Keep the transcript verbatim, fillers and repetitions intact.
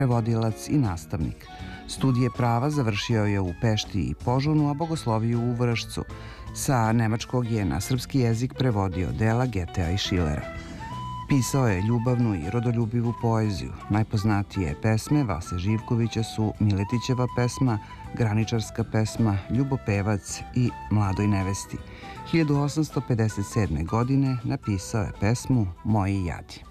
prevodilac i nastavnik. Studije prava završio je u Pešti i Požunu, a bogosloviju u Vršcu. Sa nemačkog je na srpski jezik prevodio dela Getea i Šilera. Pisao je ljubavnu i rodoljubivu poeziju. Najpoznatije pesme Vase Živkovića su Miletićeva pesma, Graničarska pesma, Ljubopevac i Mladoj nevesti. hiljadu osamsto pedeset sedme. godine napisao je pesmu Moji jadi.